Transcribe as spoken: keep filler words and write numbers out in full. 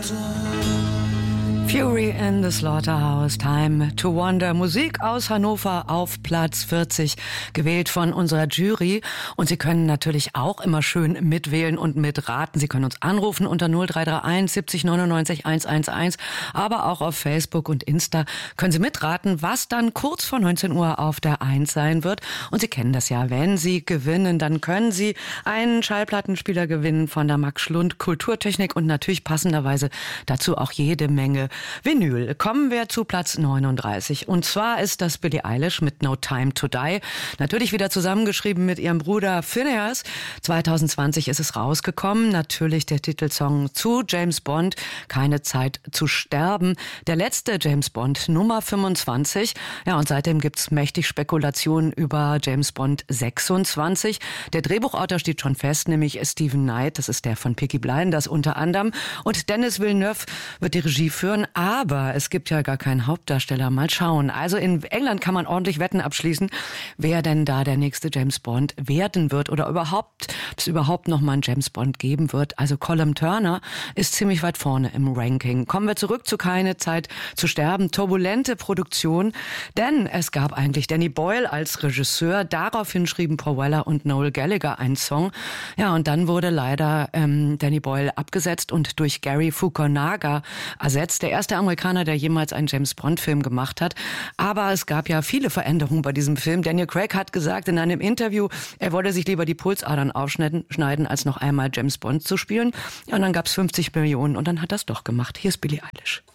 Fury in the Slaughterhouse, Time to Wonder. Musik aus Hannover auf Platz vierzig, gewählt von unserer Jury. Und Sie können natürlich auch immer schön mitwählen und mitraten. Sie können uns anrufen unter null drei drei eins siebzig neunundneunzig hundertelf, aber auch auf Facebook und Insta können Sie mitraten, was dann kurz vor neunzehn Uhr auf der eins sein wird. Und Sie kennen das ja, wenn Sie gewinnen, dann können Sie einen Schallplattenspieler gewinnen von der Max Schlund Kulturtechnik und natürlich passenderweise dazu auch jede Menge Vinyl. Kommen wir zu Platz neununddreißig. Und zwar ist das Billie Eilish mit No Time to Die. Natürlich wieder zusammengeschrieben mit ihrem Bruder Phineas. zwanzig zwanzig ist es rausgekommen. Natürlich der Titelsong zu James Bond, Keine Zeit zu sterben. Der letzte James Bond, Nummer fünfundzwanzig. Ja, und seitdem gibt's mächtig Spekulationen über James Bond sechsundzwanzig. Der Drehbuchautor steht schon fest, nämlich Stephen Knight. Das ist der von Peaky Blinders unter anderem. Und Denis Villeneuve wird die Regie führen. Aber es gibt ja gar keinen Hauptdarsteller. Mal schauen. Also in England kann man ordentlich Wetten abschließen, wer denn da der nächste James Bond werden wird oder überhaupt, ob es überhaupt noch mal einen James Bond geben wird. Also Colm Turner ist ziemlich weit vorne im Ranking. Kommen wir zurück zu Keine Zeit zu sterben. Turbulente Produktion, denn es gab eigentlich Danny Boyle als Regisseur. Daraufhin schrieben Paul Weller und Noel Gallagher einen Song. Ja, und dann wurde leider ähm, Danny Boyle abgesetzt und durch Gary Fukunaga ersetzt. Der erste Amerikaner, der jemals einen James-Bond-Film gemacht hat. Aber es gab ja viele Veränderungen bei diesem Film. Daniel Craig hat gesagt in einem Interview, er wollte sich lieber die Pulsadern aufschneiden, schneiden, als noch einmal James Bond zu spielen. Ja, und dann gab es fünfzig Millionen und dann hat er es doch gemacht. Hier ist Billie Eilish.